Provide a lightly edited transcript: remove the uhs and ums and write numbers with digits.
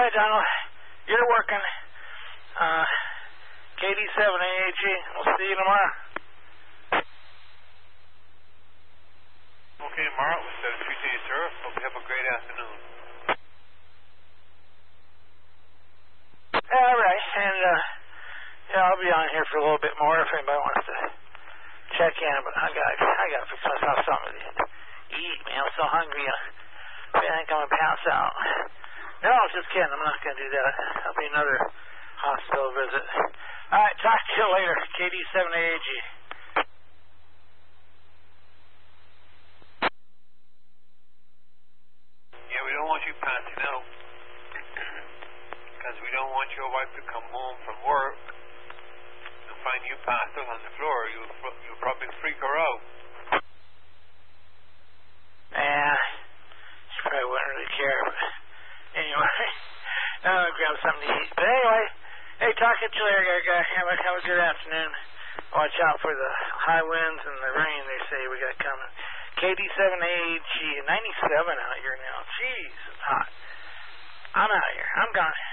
Hey, Donald, you're working. KD7AAG. We'll see you tomorrow. Okay, tomorrow. We said appreciate you, sir. Hope you have a great afternoon. Yeah, all right. And, yeah, I'll be on here for a little bit more if anybody wants to check in, but I gotta fix myself something to eat, man. I'm so hungry. I think I'm gonna pass out. No, just kidding. I'm not gonna do that. That'll be another hospital visit. All right, talk to you later. KD7AAG. Yeah, we don't want you passing out because we don't want your wife to come home from work and find you passed out on the floor. You'll probably freak her out. Yeah, she probably wouldn't really care, but anyway, I'll grab something to eat. But anyway, hey, talking to you later, guy. Have a good afternoon. Watch out for the high winds and the rain they say we got coming. KD7AAG, 97 out here now. Jeez, it's hot. I'm out of here. I'm gone.